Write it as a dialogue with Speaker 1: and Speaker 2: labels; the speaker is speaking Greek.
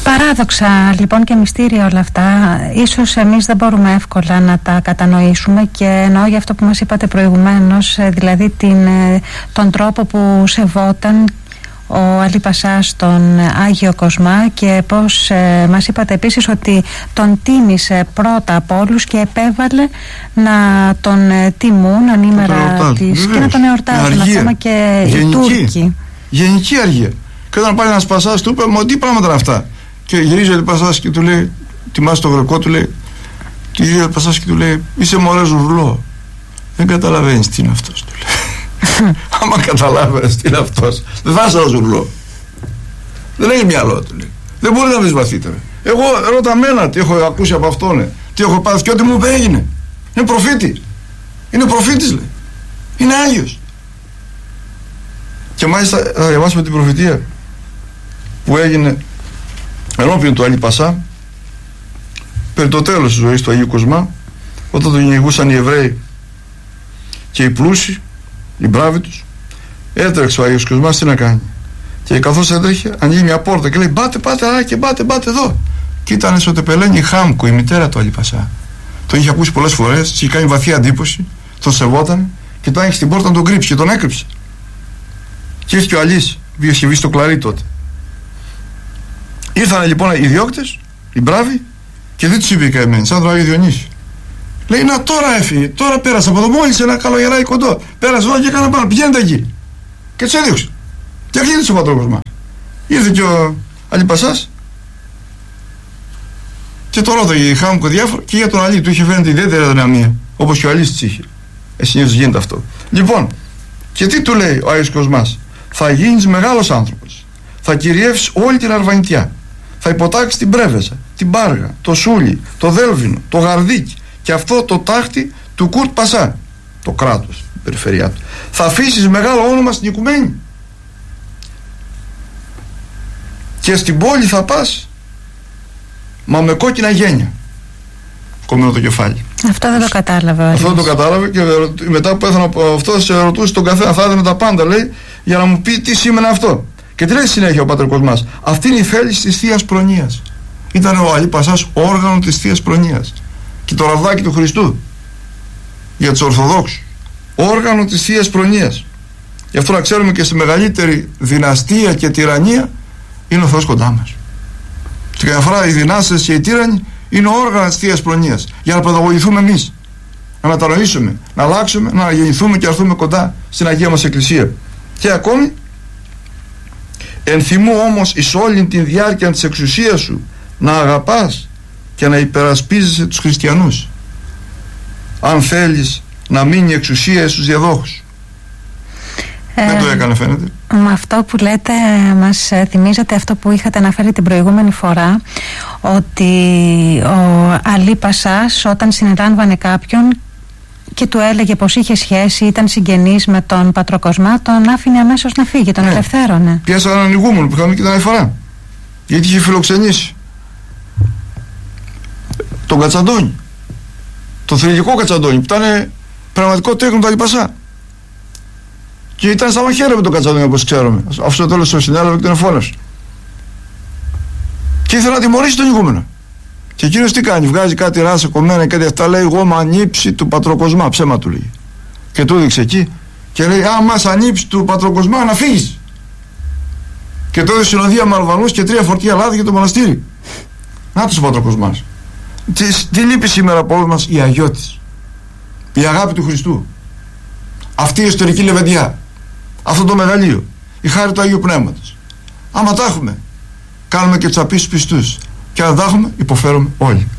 Speaker 1: Παράδοξα λοιπόν και μυστήρια όλα αυτά. Ίσως εμείς δεν μπορούμε εύκολα να τα κατανοήσουμε, και εννοώ για αυτό που μας είπατε προηγουμένως, δηλαδή τον τρόπο που σεβόταν ο Αλή Πασά στον Άγιο Κοσμά, και πως μας είπατε επίσης ότι τον τίμησε πρώτα από όλους και επέβαλε να τον τιμούν ανήμερα της και να τον εορτάζουν ακόμα και οι Τούρκοι.
Speaker 2: Γενική αργία. Και όταν πάει ένας Πασάς του είπε, μα τι πράγματα είναι αυτά? Και γυρίζει ο Αλή Πασάς και του λέει, τιμάς το γρεκό, του λέει, και γυρίζει ο Αλή Πασάς και του λέει, είσαι μωρέ ζουρλό, δεν καταλαβαίνεις τι είναι αυτός, του λέει. Άμα καταλάβαινες τι είναι αυτός, δεν θα είσαι ζουρλό. Δεν έχει μυαλό, του λέει. Δεν μπορεί να βρεις βαθύτερα. Εγώ ρώτα μένα τι έχω ακούσει από αυτόν, τι έχω πάθει, και ό,τι μου είπε έγινε. Είναι προφήτης. Είναι προφήτης, λέει. Είναι Άγιος. Και μάλιστα θα διαβάσουμε την προφητεία που έγινε ενώπιον του Αλή Πασά περί το τέλος της ζωής του Αγίου Κοσμά, όταν τον κυνηγούσαν οι Εβραίοι και οι πλούσιοι, οι μπράβοι τους. Έτρεξε ο Άγιος Κοσμάς, τι να κάνει? Και καθώς έτρεχε, ανοίγει μια πόρτα και λέει, μπάτε και μπάτε εδώ. Και ήταν στο τεπελένι η Χάμκο, η μητέρα του Αλή Πασά. Τον είχε ακούσει πολλές φορές, είχε κάνει βαθιά εντύπωση, τον σεβόταν, και τον άνοιξε την πόρτα να τον κρύψει και τον έκρυψε. Και ήρθε και ο Αλής, που είχε βγει στο κλαρί τότε. Ήρθαν λοιπόν οι διώκτες, οι μπράβοι, και δεν τους είπε καημένοι, σαν τον Άγιο Διονύσιο. Λέει, να τώρα έφυγε, τώρα πέρασε από εδώ, μόλις ένα καλογεράκι κοντό. Πέρασε εδώ και έκανα πάνω, πηγαίνετε εκεί. Και τους έδιωξε. Και κλείδωσε ο πατρός μας. Ήρθε και ο Αλή Πασάς και το ρώταγε η Χάμκο διάφορα, και για τον Αλή του είχε φαίνεται ιδιαίτερη αδυναμία, όπως και ο Αλής της είχε. Συνήθως γίνεται αυτό. Λοιπόν, και τι του λέει ο Άγιος Κοσμάς? Θα γίνεις μεγάλος άνθρωπος. Θα κυριεύσεις όλη την Αρβανιτιά. Θα υποτάξεις την Πρέβεζα, την Πάργα, το Σούλι, το Δέλβινο, το Γαρδίκι και αυτό το τάχτη του Κουρτ Πασά, το κράτος, η περιφερειά του. Θα αφήσεις μεγάλο όνομα στην οικουμένη. Και στην πόλη θα πας, μα με κόκκινα γένια. Κομμένο το κεφάλι.
Speaker 1: Αυτό δεν το κατάλαβε.
Speaker 2: Αυτό δεν το κατάλαβε, και μετά που έθανα από αυτό, σε ρωτούσε τον καθένα, θα έδινε τα πάντα, λέει, για να μου πει τι σήμαινε αυτό. Και τι λέει συνέχεια ο Πάτερ Κοσμάς? Αυτή είναι η θέληση της Θείας Προνοίας. Ήταν ο Αλή Πασάς όργανο της Θείας Προνοίας. Και το ραβδάκι του Χριστού για τους Ορθοδόξους, όργανο της Θείας Προνοίας. Γι' αυτό να ξέρουμε, και στη μεγαλύτερη δυναστεία και τυραννία είναι ο Θεός κοντά μας. Και καμιά φορά οι δυνάστες και οι τύραννοι είναι όργανα της Θείας Προνοίας, για να παιδαγωγηθούμε εμείς, να μετανοήσουμε, να αλλάξουμε, να αναγεννηθούμε και να έρθουμε κοντά στην Αγία μας Εκκλησία. Και ακόμη, ενθυμού όμως εις όλη την διάρκεια της εξουσίας σου να αγαπάς και να υπερασπίζεσαι τους χριστιανούς, αν θέλεις να μείνει η εξουσία στους διαδόχους. Δεν το έκανε, φαίνεται.
Speaker 1: Με αυτό που λέτε μας θυμίζεται αυτό που είχατε αναφέρει την προηγούμενη φορά, ότι ο Αλή Πασάς όταν συνελάμβανε κάποιον και του έλεγε πως είχε σχέση, ήταν συγγενής με τον Πατροκοσμά, τον άφηνε αμέσως να φύγει, τον ελευθέρωνε.
Speaker 2: Πιάσα έναν ηγούμενο που είχαμε και την άλλη φορά, γιατί είχε φιλοξενήσει τον Κατσαντώνη, τον θρυλικό Κατσαντώνη, που ήταν πραγματικό τέκνο του Αλή Πασά. Και ήταν στα μαχαίρια με τον Κατσαντώνη, όπως ξέρουμε. Αυτό το τέλος στο συνέλαβε και τον εφώνασε. Και ήθελε να τιμωρήσει τον ηγούμενο. Και εκείνος τι κάνει? Βγάζει κάτι ράσα κομμένα, κάτι αυτά, λέει, εγώ με ανήψει του Πατροκοσμά. Ψέμα του λέει. Και του έδειξε εκεί και λέει, άμα σ' ανήψει του Πατροκοσμά, να φύγεις. Και τότε συνοδεία με Αλβανούς και 3 φορτία λάδι για το μοναστήρι. Να τους ο Πατροκοσμάς. Τι λείπει σήμερα από όλους μας? Η αγιώτης, η αγάπη του Χριστού, αυτή η ιστορική λεβεντιά, αυτό το μεγαλείο, η χάρη του Αγίου Πνεύματος. Άμα τα έχουμε, κάνουμε και τους απίστους πιστούς, και αν τα έχουμε, υποφέρουμε όλοι.